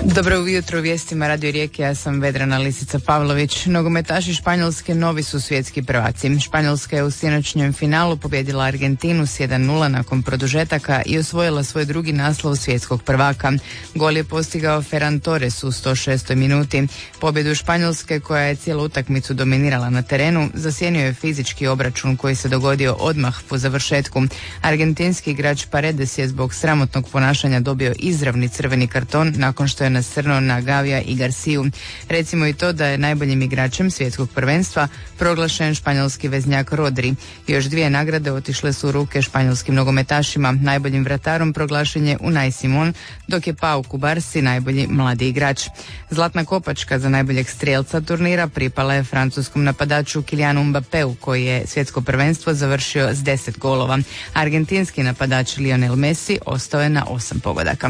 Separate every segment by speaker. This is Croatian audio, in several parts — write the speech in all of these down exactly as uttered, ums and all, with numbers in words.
Speaker 1: Dobro ujutro u vijestima Radio Rijeke, ja sam Vedrana Lisica Pavlović. Nogometaši Španjolske novi su svjetski prvaci. Španjolska je u sinoćnjem finalu pobijedila Argentinu s jedan nula nakon produžetaka i osvojila svoj drugi naslov svjetskog prvaka. Gol je postigao Ferran Torres u sto šestoj minuti. Pobjedu Španjolske, koja je cijelu utakmicu dominirala na terenu, zasjenio je fizički obračun koji se dogodio odmah po završetku. Argentinski igrač Paredes je zbog sramotnog ponašanja dobio izravni crveni karton nakon što je nasrnuo na Gavija i Garciju. Recimo i to da je najboljim igračem svjetskog prvenstva proglašen španjolski veznjak Rodri. Još dvije nagrade otišle su u ruke španjolskim nogometašima. Najboljim vratarom proglašen je Unai Simon, dok je Pau Cubarsí najbolji mladi igrač. Zlatna kopačka za najboljeg strijelca turnira pripala je francuskom napadaču Kylianu Mbappeu, koji je svjetsko prvenstvo završio s deset golova. Argentinski napadač Lionel Messi ostao je na osam pogodaka.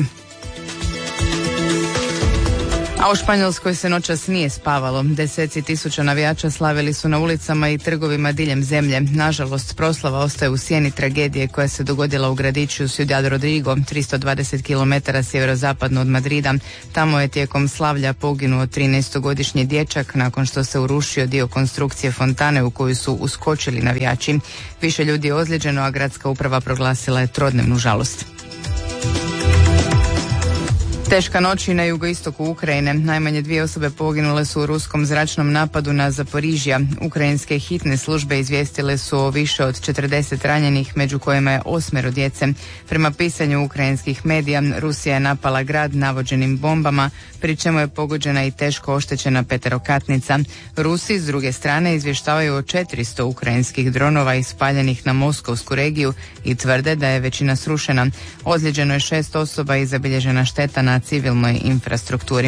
Speaker 1: A u Španjolskoj se noćas nije spavalo. Deseci tisuća navijača slavili su na ulicama i trgovima diljem zemlje. Nažalost, proslava ostaje u sjeni tragedije koja se dogodila u gradiću Ciudad Rodrigo, tristo dvadeset kilometara sjeverozapadno od Madrida. Tamo je tijekom slavlja poginuo trinaestogodišnji dječak nakon što se urušio dio konstrukcije fontane u koju su uskočili navijači. Više ljudi je ozlijeđeno, a gradska uprava proglasila je trodnevnu žalost. Teška noć i na jugoistoku Ukrajine. Najmanje dvije osobe poginule su u ruskom zračnom napadu na Zaporižja. Ukrajinske hitne službe izvijestile su o više od četrdeset ranjenih, među kojima je osmero djece. Prema pisanju ukrajinskih medija, Rusija je napala grad navođenim bombama, pri čemu je pogođena i teško oštećena peterokatnica. Rusi s druge strane izvještavaju o četiristo ukrajinskih dronova ispaljenih na moskovsku regiju i tvrde da je većina srušena. Ozlijeđeno je šest osoba i zabilježena šteta na civilnoj infrastrukturi.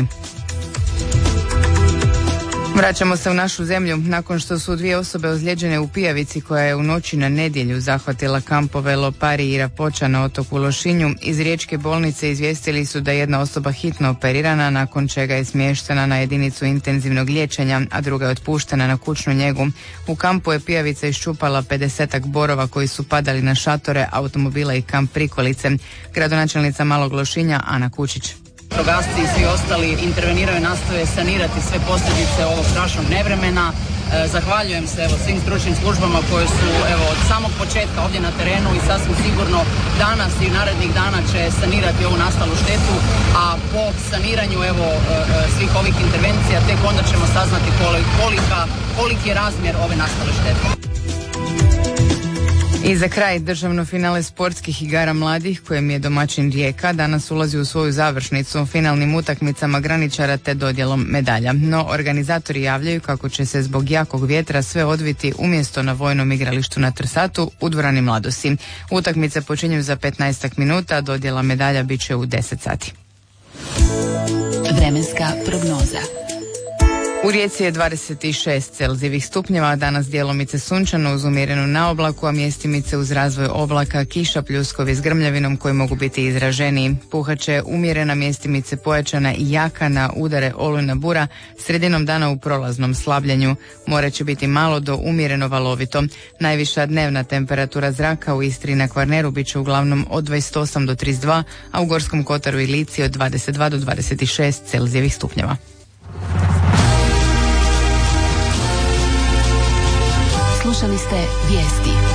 Speaker 1: Vraćamo se u našu zemlju. Nakon što su dvije osobe ozlijeđene u pijavici koja je u noći na nedjelju zahvatila kampove Lopari i Rapoča na otoku Lošinju, iz riječke bolnice izvijestili su da je jedna osoba hitno operirana, nakon čega je smještena na jedinicu intenzivnog liječenja, a druga je otpuštena na kućnu njegu. U kampu je pijavica iščupala pedesetak borova koji su padali na šatore, automobila i kamp prikolice. Gradonačelnica Malog Lošinja Ana Kučić.
Speaker 2: Vatrogasci i svi ostali interveniraju, nastoje sanirati sve posljedice ovog strašnog nevremena. E, zahvaljujem se evo svim stručnim službama koje su evo od samog početka ovdje na terenu i sasvim sigurno danas i narednih dana će sanirati ovu nastalu štetu, a po saniranju evo e, svih ovih intervencija tek onda ćemo saznati kolika, koliki je razmjer ove nastale štete.
Speaker 1: I za kraj, državno finale sportskih igara mladih, kojem je domaćin Rijeka, danas ulazi u svoju završnicu finalnim utakmicama graničara te dodjelom medalja. No, organizatori javljaju kako će se zbog jakog vjetra sve odviti umjesto na vojnom igralištu na Trsatu u dvorani Mladosti. Utakmice počinju za petnaestak minuta, dodjela medalja bit će u deset sati.
Speaker 3: Vremenska prognoza.
Speaker 1: U Rijeci je dvadeset šest Celzijevih stupnjeva, danas djelomice sunčano uz umjerenu naoblaku, a mjestimice uz razvoj oblaka, kiša, pljuskovi s grmljavinom koji mogu biti izraženiji. Puhaće umjerena, mjestimice pojačana i jaka na udare olujna bura, sredinom dana u prolaznom slabljenju. More će biti malo do umjereno valovito. Najviša dnevna temperatura zraka u Istri i na Kvarneru bit će uglavnom od dvadeset osam do trideset dva, a u Gorskom kotaru i Lici od dvadeset dva do dvadeset šest Celzijevih stupnjeva.
Speaker 3: Slušali ste vijesti.